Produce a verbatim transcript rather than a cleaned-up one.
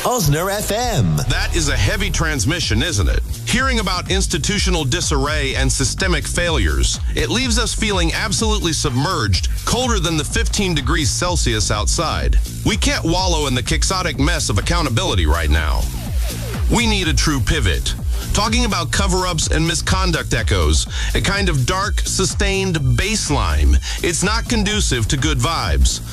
Osner F M. That is a heavy transmission, isn't it? Hearing about institutional disarray and systemic failures, it leaves us feeling absolutely submerged, colder than the fifteen degrees Celsius outside. We can't wallow in the quixotic mess of accountability right now. We need a true pivot. Talking about cover-ups and misconduct echoes, a kind of dark, sustained baseline. It's not conducive to good vibes.